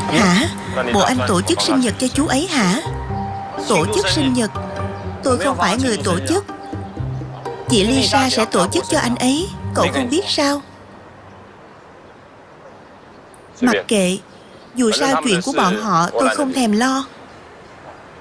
Hả? Bộ anh tổ chức sinh nhật cho chú ấy hả? Tổ chức sinh nhật? Tôi không phải người tổ chức. Chị Lisa sẽ tổ chức cho anh ấy. Cậu không biết sao? Mặc kệ. Dù sao chuyện của bọn họ tôi không thèm lo.